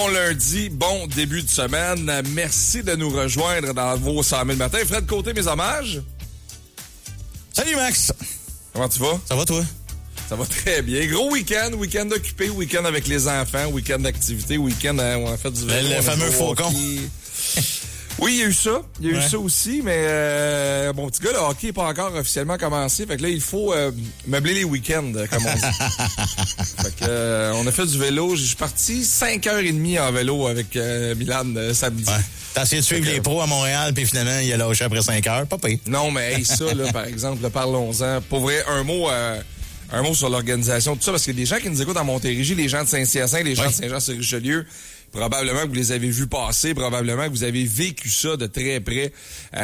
Bon lundi, bon début de semaine. Merci de nous rejoindre dans vos 100 000 matins. Fred Côté, mes hommages. Salut Max. Comment tu vas? Ça va toi? Ça va très bien. Gros week-end occupé, week-end avec les enfants, week-end d'activité, week-end où on a fait du vélo. Le fameux faucon. Oui, il y a eu ça. Il y a eu ça aussi, mais mon petit gars, le hockey n'est pas encore officiellement commencé. Fait que là, il faut meubler les week-ends, comme on dit. Fait que on a fait du vélo. Je suis parti 5h30 en vélo avec Milan samedi. Ouais. T'as essayé de suivre les pros à Montréal, puis finalement, il a lâché après 5 heures. Pas pire. Non, mais hey, ça, là, par exemple, là, parlons-en. Pour vrai, un mot sur l'organisation, tout ça, parce qu'il y a des gens qui nous écoutent à Montérégie, les gens de Saint-Hyacinthe, les gens de Saint-Jean-sur-Richelieu. Probablement que vous les avez vus passer, probablement que vous avez vécu ça de très près.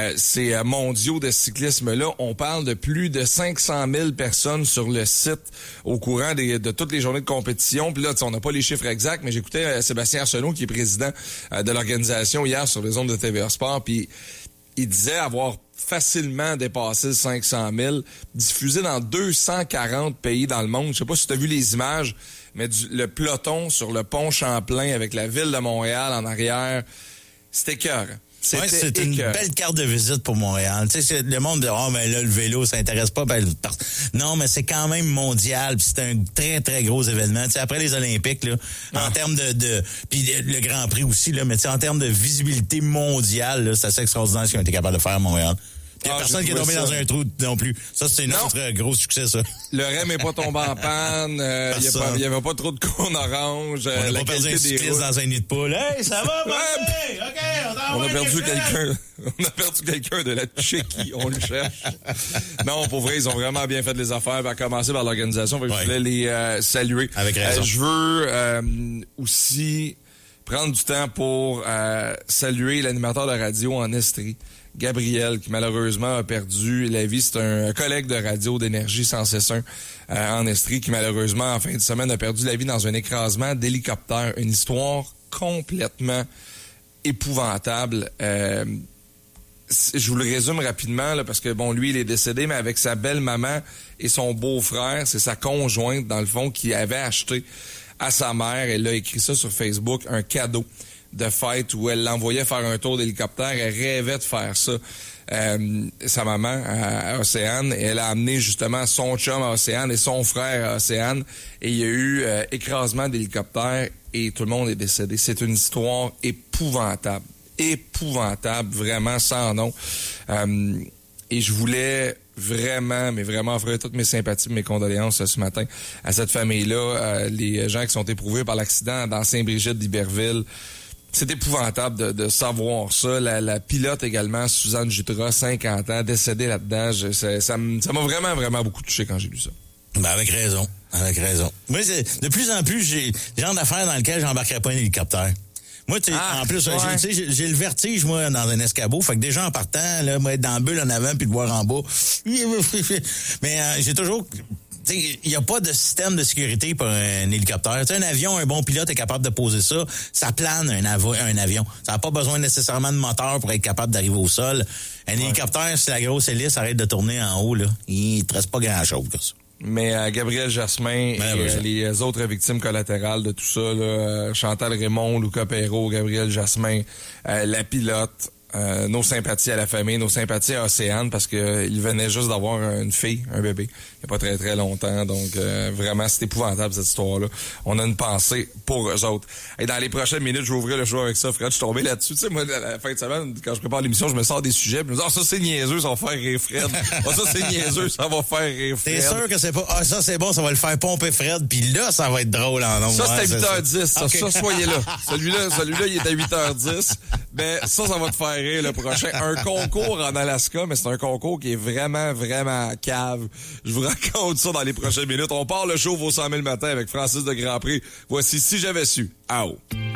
Ces mondiaux de cyclisme-là, on parle de plus de 500 000 personnes sur le site au courant de toutes les journées de compétition. Puis là, on n'a pas les chiffres exacts, mais j'écoutais Sébastien Arsenault, qui est président de l'organisation hier sur les ondes de TVA Sport, puis il disait avoir facilement dépassé 500 000, diffusé dans 240 pays dans le monde. Je sais pas si tu as vu les images, mais le peloton sur le pont Champlain avec la ville de Montréal en arrière, c'était écœurant. C'est une belle carte de visite pour Montréal. Tu sais, le monde dit, mais là, le vélo, ça intéresse pas. Non, mais c'est quand même mondial. C'est un très, très gros événement. Tu sais, après les Olympiques, là, en termes de puis le Grand Prix aussi, là, mais tu sais, en termes de visibilité mondiale, là, c'est assez extraordinaire ce qu'ils ont été capables de faire à Montréal. Il n'y a personne qui est tombé dans un trou non plus. Ça, c'est notre gros succès, ça. Le REM n'est pas tombé en panne. Il n'y avait pas trop de cônes orange. On n'a pas perdu un cycliste dans un nid de poule. Hey, ça va, OK, on a perdu quelqu'un. On a perdu quelqu'un de la Tchéquie. On le cherche. Non, pour vrai, ils ont vraiment bien fait les affaires. À commencer par l'organisation. Je voulais les saluer. Avec raison. Je veux aussi prendre du temps pour saluer l'animateur de radio en Estrie, Gabriel, qui malheureusement a perdu la vie. C'est un collègue de radio d'Énergie 106.1 en Estrie qui malheureusement en fin de semaine a perdu la vie dans un écrasement d'hélicoptère. Une histoire complètement épouvantable. Je vous le résume rapidement là, parce que bon, lui il est décédé, mais avec sa belle-maman et son beau-frère, c'est sa conjointe dans le fond qui avait acheté à sa mère, elle a écrit ça sur Facebook, un cadeau de fête où elle l'envoyait faire un tour d'hélicoptère. Elle rêvait de faire ça. Sa maman à Océane, et elle a amené justement son chum à Océane et son frère à Océane, et il y a eu écrasement d'hélicoptère et tout le monde est décédé. C'est une histoire épouvantable, vraiment sans nom. Et je voulais vraiment, mais vraiment offrir toutes mes sympathies, mes condoléances ce matin à cette famille-là, les gens qui sont éprouvés par l'accident dans Saint-Brigitte d'Iberville. C'est épouvantable de savoir ça. La pilote également, Suzanne Jutras, 50 ans, décédée là-dedans. Ça m'a vraiment, vraiment beaucoup touché quand j'ai lu ça. Ben avec raison. Moi, de plus en plus, j'ai le genre d'affaires dans lequel j'embarquerais pas un hélicoptère. Moi, en plus, j'ai le vertige, moi, dans un escabeau. Fait que déjà, en partant, là, moi, être dans la bulle en avant puis le voir en bas. Mais j'ai toujours... Il n'y a pas de système de sécurité pour un hélicoptère. T'sais, un avion, un bon pilote est capable de poser ça. Ça plane un avion. Ça n'a pas besoin nécessairement de moteur pour être capable d'arriver au sol. Un hélicoptère, si la grosse hélice arrête de tourner en haut, là, il ne te reste pas grand-chose que ça. Mais Gabriel Jasmin et les autres victimes collatérales de tout ça, là, Chantal Raymond, Luca Perrault, Gabriel Jasmin, la pilote, nos sympathies à la famille, nos sympathies à Océane, parce que il venait juste d'avoir une fille, un bébé, il n'y a pas très très longtemps, donc vraiment c'est épouvantable cette histoire-là. On a une pensée pour eux autres. Et dans les prochaines minutes, je vais ouvrir le show avec ça, Fred, je suis tombé là-dessus. Tu sais, moi, à la fin de semaine, quand je prépare l'émission, je me sors des sujets, puis je me dis, ça c'est niaiseux, ça va faire rire Fred. Ça c'est niaiseux, ça va faire rire Fred. T'es sûr que c'est pas, ça c'est bon, ça va le faire pomper Fred, puis là, ça va être drôle en nombre. Ça, c'est à 8h10, ça, okay. Ça, soyez là. Celui-là, il est à 8h10. Ben, ça va te faire rire le prochain. Un concours en Alaska, mais c'est un concours qui est vraiment, vraiment cave. Je vous raconte ça dans les prochaines minutes. On part le show vos 100 000 matins avec Francis de Grandpré. Voici Si j'avais su. Au.